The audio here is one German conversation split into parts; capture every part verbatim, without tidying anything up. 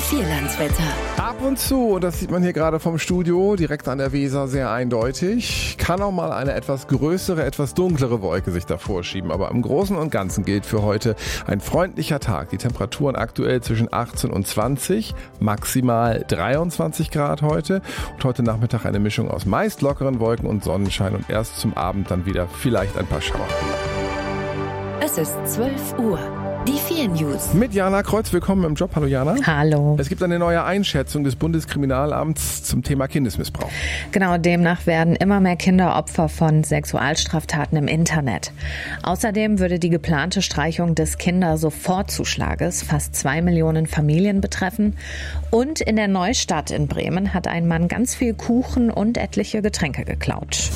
Vierlandswetter. Ab und zu, und das sieht man hier gerade vom Studio, direkt an der Weser sehr eindeutig, kann auch mal eine etwas größere, etwas dunklere Wolke sich davor schieben. Aber im Großen und Ganzen gilt für heute ein freundlicher Tag. Die Temperaturen aktuell zwischen achtzehn und zwanzig, maximal dreiundzwanzig Grad heute. Und heute Nachmittag eine Mischung aus meist lockeren Wolken und Sonnenschein und erst zum Abend dann wieder vielleicht ein paar Schauer. Es ist zwölf Uhr. Die vier News. Mit Jana Kreuz, willkommen im Job. Hallo Jana. Hallo. Es gibt eine neue Einschätzung des Bundeskriminalamts zum Thema Kindesmissbrauch. Genau, demnach werden immer mehr Kinder Opfer von Sexualstraftaten im Internet. Außerdem würde die geplante Streichung des Kindersofortzuschlages fast zwei Millionen Familien betreffen. Und in der Neustadt in Bremen hat ein Mann ganz viel Kuchen und etliche Getränke geklaut.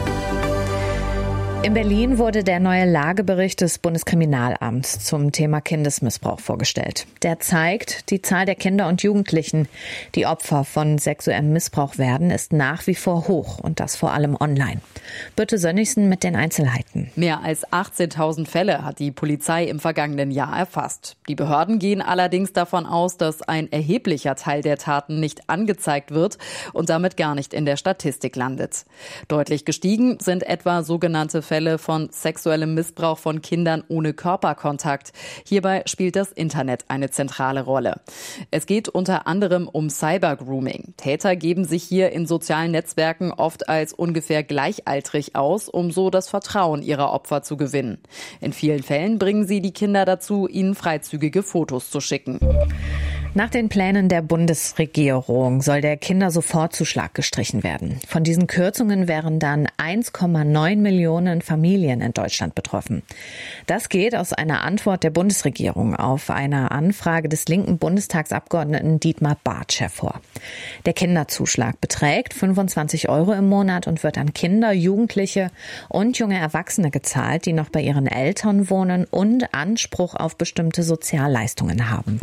In Berlin wurde der neue Lagebericht des Bundeskriminalamts zum Thema Kindesmissbrauch vorgestellt. Der zeigt, die Zahl der Kinder und Jugendlichen, die Opfer von sexuellem Missbrauch werden, ist nach wie vor hoch und das vor allem online. Birte Sönnigsen mit den Einzelheiten. Mehr als achtzehntausend Fälle hat die Polizei im vergangenen Jahr erfasst. Die Behörden gehen allerdings davon aus, dass ein erheblicher Teil der Taten nicht angezeigt wird und damit gar nicht in der Statistik landet. Deutlich gestiegen sind etwa sogenannte Fälle von sexuellem Missbrauch von Kindern ohne Körperkontakt. Hierbei spielt das Internet eine zentrale Rolle. Es geht unter anderem um Cybergrooming. Täter geben sich hier in sozialen Netzwerken oft als ungefähr gleichaltrig aus, um so das Vertrauen ihrer Opfer zu gewinnen. In vielen Fällen bringen sie die Kinder dazu, ihnen freizügige Fotos zu schicken. Nach den Plänen der Bundesregierung soll der Kindersofortzuschlag gestrichen werden. Von diesen Kürzungen wären dann eins Komma neun Millionen Familien in Deutschland betroffen. Das geht aus einer Antwort der Bundesregierung auf eine Anfrage des linken Bundestagsabgeordneten Dietmar Bartsch hervor. Der Kinderzuschlag beträgt fünfundzwanzig Euro im Monat und wird an Kinder, Jugendliche und junge Erwachsene gezahlt, die noch bei ihren Eltern wohnen und Anspruch auf bestimmte Sozialleistungen haben.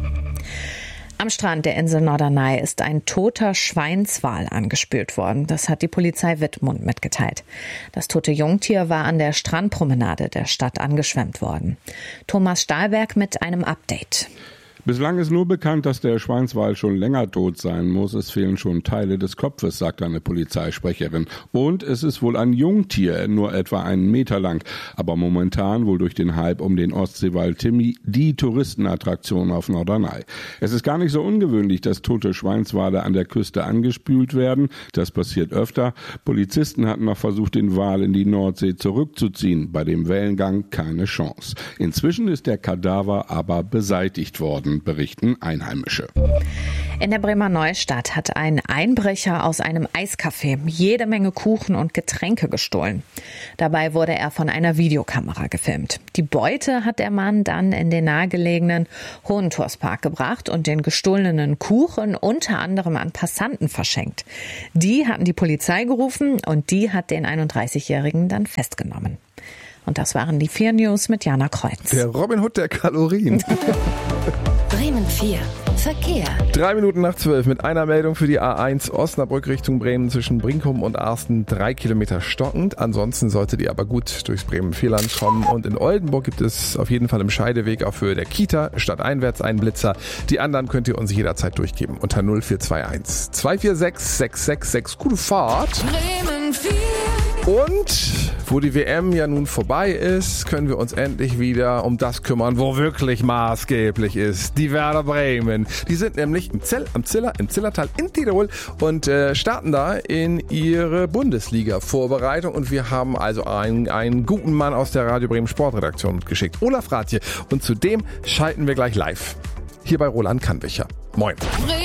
Am Strand der Insel Norderney ist ein toter Schweinswal angespült worden. Das hat die Polizei Wittmund mitgeteilt. Das tote Jungtier war an der Strandpromenade der Stadt angeschwemmt worden. Thomas Stahlberg mit einem Update. Bislang ist nur bekannt, dass der Schweinswal schon länger tot sein muss. Es fehlen schon Teile des Kopfes, sagt eine Polizeisprecherin. Und es ist wohl ein Jungtier, nur etwa einen Meter lang. Aber momentan wohl durch den Hype um den Ostseewal Timmy die Touristenattraktion auf Norderney. Es ist gar nicht so ungewöhnlich, dass tote Schweinswale an der Küste angespült werden. Das passiert öfter. Polizisten hatten noch versucht, den Wal in die Nordsee zurückzuziehen. Bei dem Wellengang keine Chance. Inzwischen ist der Kadaver aber beseitigt worden, berichten Einheimische. In der Bremer Neustadt hat ein Einbrecher aus einem Eiscafé jede Menge Kuchen und Getränke gestohlen. Dabei wurde er von einer Videokamera gefilmt. Die Beute hat der Mann dann in den nahegelegenen Hohentourspark gebracht und den gestohlenen Kuchen unter anderem an Passanten verschenkt. Die hatten die Polizei gerufen und die hat den einunddreißigjährigen dann festgenommen. Und das waren die vier News mit Jana Kreuz. Der Robin Hood der Kalorien. Bremen vier. Verkehr. Drei Minuten nach zwölf mit einer Meldung für die A eins Osnabrück Richtung Bremen zwischen Brinkum und Arsten. Drei Kilometer stockend. Ansonsten solltet ihr aber gut durchs Bremen-Vierland kommen. Und in Oldenburg gibt es auf jeden Fall im Scheideweg auf Höhe der Kita stadteinwärts einen Blitzer. Die anderen könnt ihr uns jederzeit durchgeben unter null vier zwei eins zwei vier sechs sechs sechs sechs. Gute Fahrt. Bremen vier. Und wo die W M ja nun vorbei ist, können wir uns endlich wieder um das kümmern, wo wirklich maßgeblich ist. Die Werder Bremen. Die sind nämlich im Zell, am Ziller, im Zillertal in Tirol und äh, starten da in ihre Bundesliga-Vorbereitung. Und wir haben also einen, einen guten Mann aus der Radio Bremen Sportredaktion mitgeschickt, Olaf Rathje. Und zu dem schalten wir gleich live. Hier bei Roland Kannwicher. Moin.